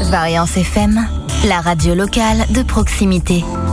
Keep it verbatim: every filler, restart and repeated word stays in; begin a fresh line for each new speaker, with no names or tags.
Variance F M, la radio locale de proximité.